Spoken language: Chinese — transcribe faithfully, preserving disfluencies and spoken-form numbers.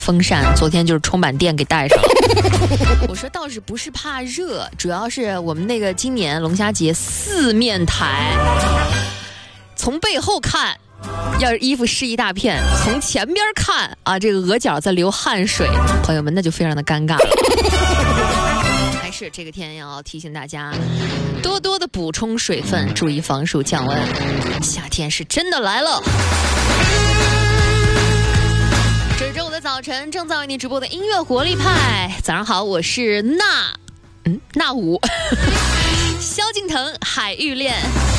风扇昨天就是充满电给带上了。我说倒是不是怕热，主要是我们那个今年龙虾节四面台，从背后看要是衣服湿一大片，从前边看啊这个额角在流汗水，朋友们那就非常的尴尬了。还是这个天要提醒大家多多的补充水分，注意防暑降温，夏天是真的来了。这是周五的早晨，正在为你直播的音乐活力派。早上好，我是娜，嗯，娜舞，萧敬腾，海芋恋。